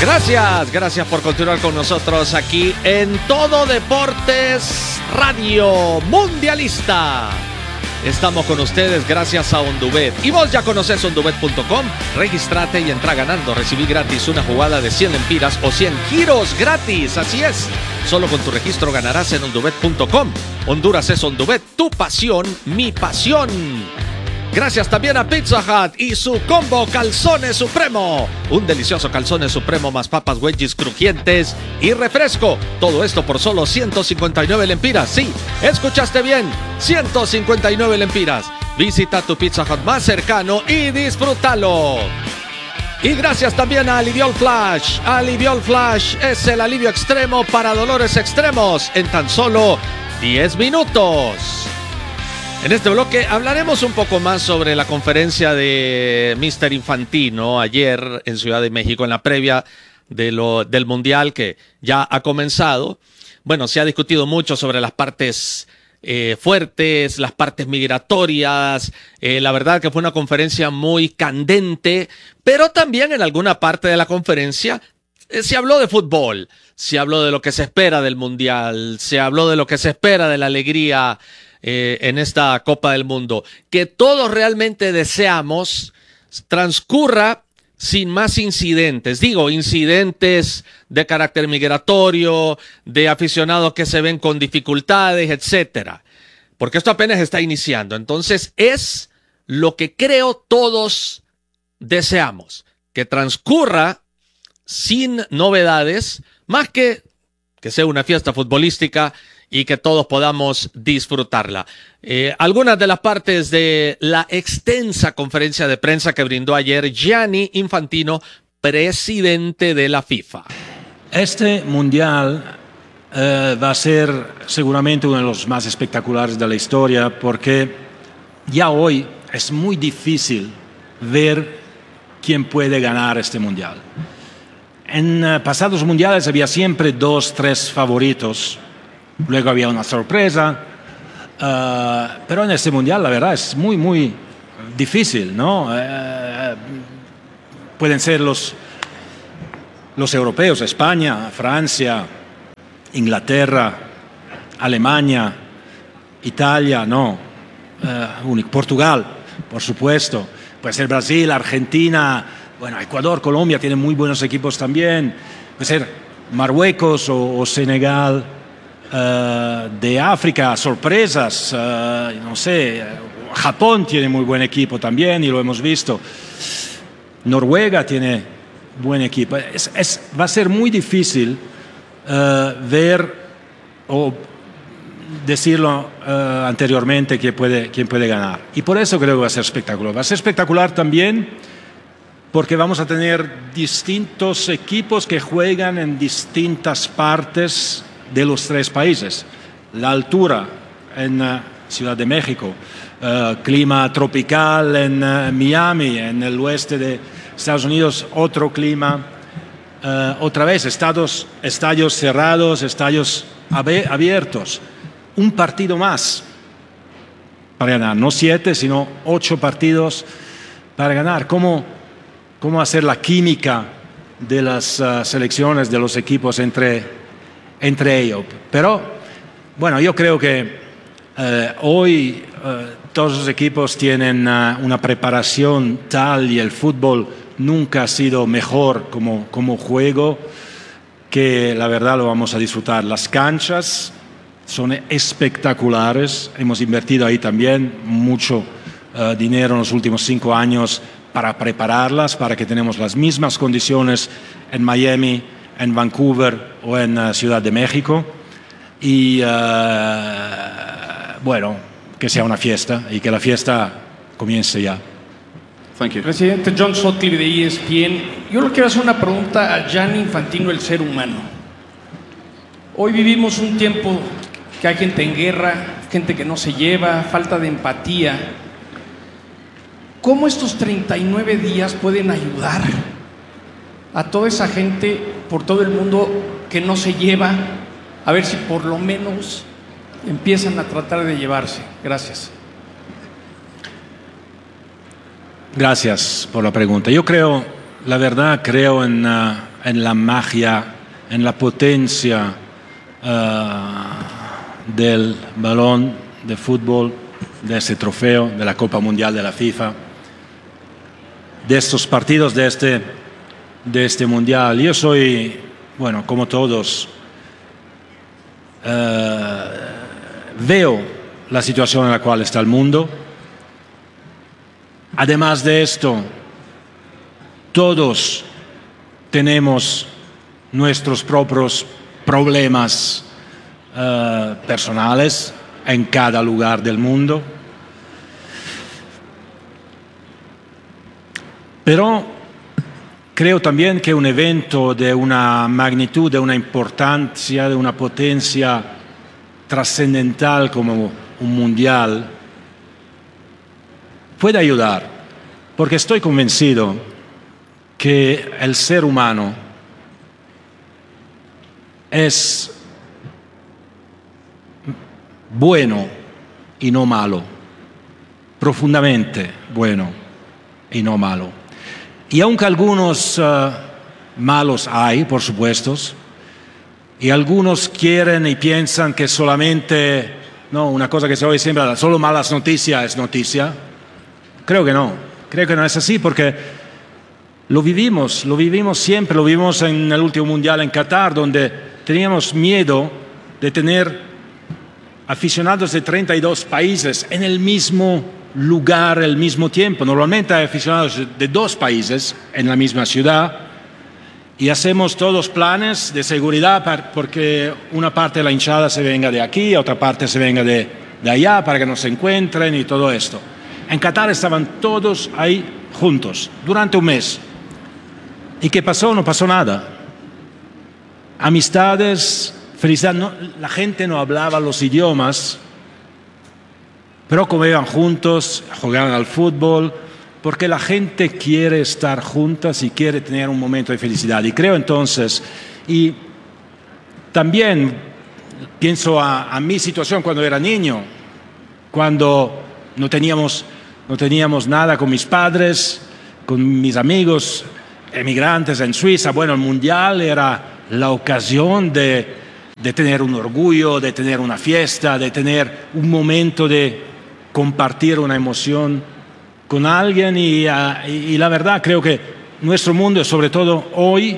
Gracias por continuar con nosotros aquí en Todo Deportes Radio Mundialista. Estamos con ustedes gracias a Ondubet. Y vos ya conocés ondubet.com. Regístrate y entra ganando. Recibí gratis una jugada de 100 lempiras o 100 giros gratis. Así es. Solo con tu registro ganarás en ondubet.com. Honduras es Ondubet. Tu pasión, mi pasión. Gracias también a Pizza Hut y su combo Calzones Supremo. Un delicioso Calzones Supremo más papas wedgies crujientes y refresco. Todo esto por solo 159 lempiras. Sí, escuchaste bien, 159 lempiras. Visita tu Pizza Hut más cercano y disfrútalo. Y gracias también a Aliviol Flash. Aliviol Flash es el alivio extremo para dolores extremos en tan solo 10 minutos. En este bloque hablaremos un poco más sobre la conferencia de Mr. Infantino ayer en Ciudad de México, en la previa del Mundial que ya ha comenzado. Bueno, se ha discutido mucho sobre las partes fuertes, las partes migratorias. La verdad que fue una conferencia muy candente, pero también en alguna parte de la conferencia se habló de fútbol, se habló de lo que se espera del Mundial, se habló de lo que se espera de la alegría en esta Copa del Mundo, que todos realmente deseamos transcurra sin más incidentes. Digo, incidentes de carácter migratorio, de aficionados que se ven con dificultades, etcétera. Porque esto apenas está iniciando. Entonces, es lo que creo todos deseamos, que transcurra sin novedades, más que sea una fiesta futbolística y que todos podamos disfrutarla. Algunas de las partes de la extensa conferencia de prensa que brindó ayer Gianni Infantino, presidente de la FIFA. Este Mundial va a ser seguramente uno de los más espectaculares de la historia, porque ya hoy es muy difícil ver quién puede ganar este Mundial. En pasados mundiales había siempre 2, 3 favoritos. Luego había una sorpresa, pero en este Mundial la verdad es muy, muy difícil, ¿no? Pueden ser los europeos, España, Francia, Inglaterra, Alemania, Italia, no, Portugal, por supuesto. Puede ser Brasil, Argentina, bueno, Ecuador, Colombia tienen muy buenos equipos también. Puede ser Marruecos o Senegal. De África, sorpresas, no sé, Japón tiene muy buen equipo también y lo hemos visto. Noruega tiene buen equipo. Va a ser muy difícil ver o decirlo anteriormente quién puede ganar. Y por eso creo que va a ser espectacular. Va a ser espectacular también porque vamos a tener distintos equipos que juegan en distintas partes de los 3 países. La altura en Ciudad de México, clima tropical en Miami, en el oeste de Estados Unidos, otro clima, otra vez estadios cerrados, estadios abiertos. Un partido más para ganar, no 7, sino 8 partidos para ganar. ¿Cómo hacer la química de las selecciones, de los equipos entre ellos? Pero, bueno, yo creo que hoy todos los equipos tienen una preparación tal y el fútbol nunca ha sido mejor como juego, que la verdad lo vamos a disfrutar. Las canchas son espectaculares, hemos invertido ahí también mucho dinero en los últimos 5 años para prepararlas, para que tenemos las mismas condiciones en Miami, en Vancouver o en Ciudad de México. Y bueno, que sea una fiesta y que la fiesta comience ya. Thank you. Presidente John Sutcliffe de ESPN. Yo le quiero hacer una pregunta a Gianni Infantino, el ser humano. Hoy vivimos un tiempo que hay gente en guerra, gente que no se lleva, falta de empatía. ¿Cómo estos 39 días pueden ayudar a toda esa gente por todo el mundo que no se lleva? A ver si por lo menos empiezan a tratar de llevarse. Gracias. Gracias por la pregunta. Yo creo, la verdad, creo en en la magia, en la potencia del balón de fútbol, de ese trofeo, de la Copa Mundial de la FIFA, de estos partidos, de este Mundial. Yo soy, bueno, como todos, veo la situación en la cual está el mundo. Además de esto, todos tenemos nuestros propios problemas personales en cada lugar del mundo. Pero creo también que un evento de una magnitud, de una importancia, de una potencia trascendental como un mundial puede ayudar, porque estoy convencido que el ser humano es bueno y no malo, profundamente bueno y no malo. Y aunque algunos malos hay, por supuesto, y algunos quieren y piensan que solamente, no, una cosa que se oye siempre, solo malas noticias es noticia, creo que no es así, porque lo vivimos siempre, lo vivimos en el último Mundial en Qatar, donde teníamos miedo de tener aficionados de 32 países en el mismo lugar al mismo tiempo. Normalmente hay aficionados de 2 países en la misma ciudad y hacemos todos planes de seguridad porque una parte de la hinchada se venga de aquí, otra parte se venga de allá para que no se encuentren y todo esto. En Qatar estaban todos ahí juntos durante un mes. ¿Y qué pasó? No pasó nada. Amistades, felicidad. No, la gente no hablaba los idiomas, pero comían juntos, jugaban al fútbol, porque la gente quiere estar juntas y quiere tener un momento de felicidad. Y creo entonces, y también pienso a mi situación cuando era niño, cuando no teníamos nada con mis padres, con mis amigos emigrantes en Suiza. Bueno, el Mundial era la ocasión de tener un orgullo, de tener una fiesta, de tener un momento de compartir una emoción con alguien y la verdad creo que nuestro mundo, sobre todo hoy,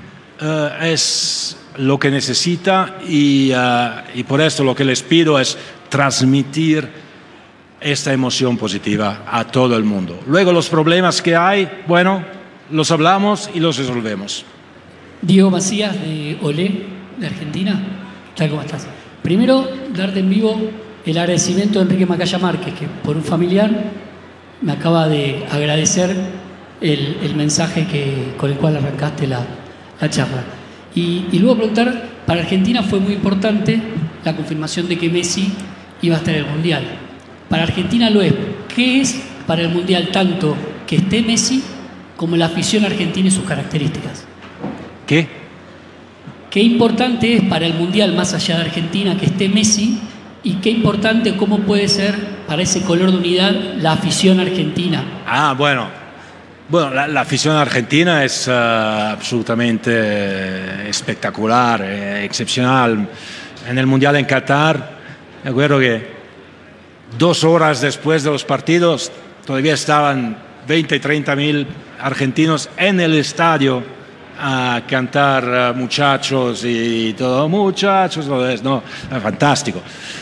es lo que necesita y por eso lo que les pido es transmitir esta emoción positiva a todo el mundo. Luego los problemas que hay, bueno, los hablamos y los resolvemos. Diego Macías de Olé, de Argentina. ¿Qué tal? ¿Cómo estás? Primero, darte en vivo el agradecimiento de Enrique Macaya Márquez, que por un familiar me acaba de agradecer el mensaje con el cual arrancaste la charla. Y luego preguntar, para Argentina fue muy importante la confirmación de que Messi iba a estar en el Mundial. Para Argentina lo es. ¿Qué es para el Mundial tanto que esté Messi como la afición argentina y sus características? ¿Qué? ¿Qué importante es para el Mundial, más allá de Argentina, que esté Messi? ¿Y qué importante, cómo puede ser para ese color de unidad la afición argentina? Bueno, la afición argentina es absolutamente espectacular, excepcional. En el Mundial en Qatar, me acuerdo que 2 horas después de los partidos todavía estaban 20 y 30 mil argentinos en el estadio a cantar muchachos y todo, muchachos, todo eso, ¿no? Fantástico.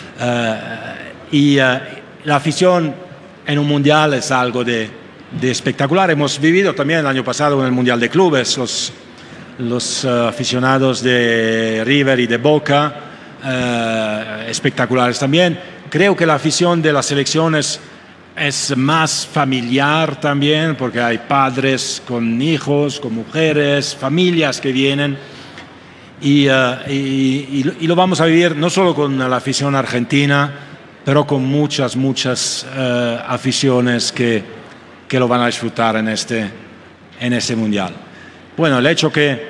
La afición en un mundial es algo de espectacular. Hemos vivido también el año pasado en el Mundial de Clubes, los aficionados de River y de Boca, espectaculares también. Creo que la afición de las selecciones es más familiar también, porque hay padres con hijos, con mujeres, familias que vienen. Y lo vamos a vivir no solo con la afición argentina, pero con muchas aficiones que lo van a disfrutar en este mundial. Bueno, el hecho que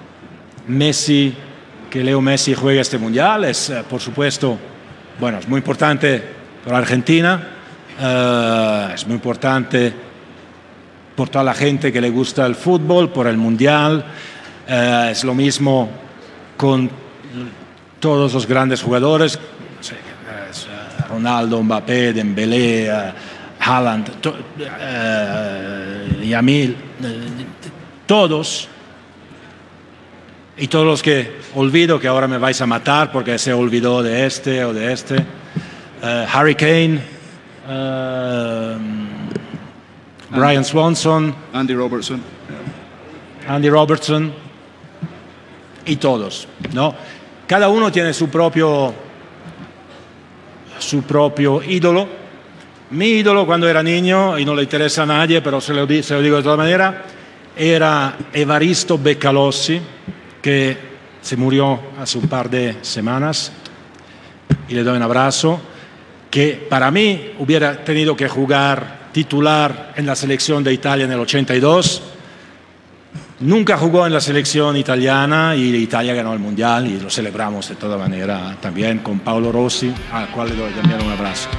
Leo Messi juegue este mundial es, por supuesto, bueno, es muy importante para Argentina, es muy importante por toda la gente que le gusta el fútbol, por el mundial. Es lo mismo con todos los grandes jugadores, Ronaldo, Mbappé, Dembélé, Haaland, Yamil, todos. Y todos los que olvido, que ahora me vais a matar porque se olvidó de este o de este. Harry Kane, Brian Swanson, Andy Robertson y todos, ¿no? Cada uno tiene su propio ídolo. Mi ídolo cuando era niño, y no le interesa a nadie, pero se lo digo de todas maneras, era Evaristo Beccalossi, que se murió hace un par de semanas, y le doy un abrazo, que para mí hubiera tenido que jugar titular en la selección de Italia en el 82. Nunca jugó en la selección italiana y Italia ganó el Mundial y lo celebramos de toda manera también con Paolo Rossi, al cual le doy también un abrazo.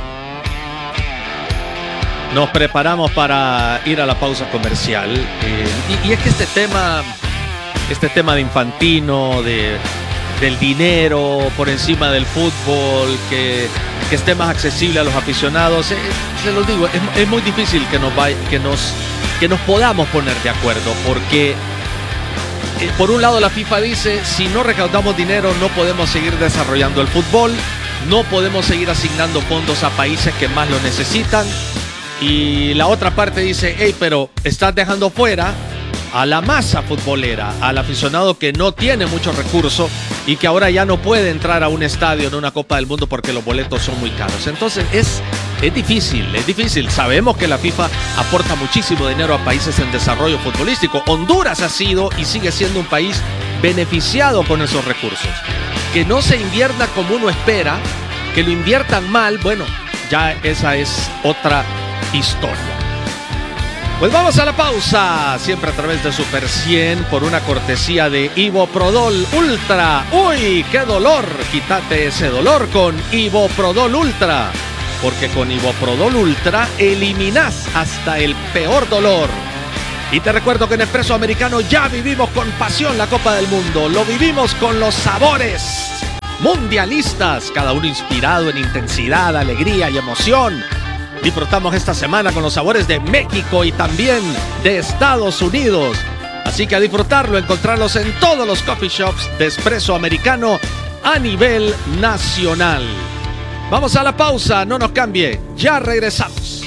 Nos preparamos para ir a la pausa comercial. Y es que este tema de Infantino, del dinero por encima del fútbol, que esté más accesible a los aficionados, se los digo, es muy difícil que nos podamos poner de acuerdo, porque por un lado la FIFA dice, si no recaudamos dinero no podemos seguir desarrollando el fútbol, no podemos seguir asignando fondos a países que más lo necesitan, y la otra parte dice, hey, pero estás dejando fuera a la masa futbolera, al aficionado que no tiene muchos recursos y que ahora ya no puede entrar a un estadio en una Copa del Mundo porque los boletos son muy caros. Entonces es difícil. Sabemos que la FIFA aporta muchísimo dinero a países en desarrollo futbolístico. Honduras ha sido y sigue siendo un país beneficiado con esos recursos. Que no se invierta como uno espera, que lo inviertan mal, bueno, ya esa es otra historia. Pues vamos a la pausa, siempre a través de Super 100 por una cortesía de Ivoprodol Ultra. ¡Uy, qué dolor! Quítate ese dolor con Ivoprodol Ultra, porque con Ivoprodol Ultra eliminas hasta el peor dolor. Y te recuerdo que en Expreso Americano ya vivimos con pasión la Copa del Mundo, lo vivimos con los sabores mundialistas, cada uno inspirado en intensidad, alegría y emoción. Disfrutamos esta semana con los sabores de México y también de Estados Unidos. Así que a disfrutarlo, encontrarlos en todos los coffee shops de Expreso Americano a nivel nacional. Vamos a la pausa, no nos cambie, ya regresamos.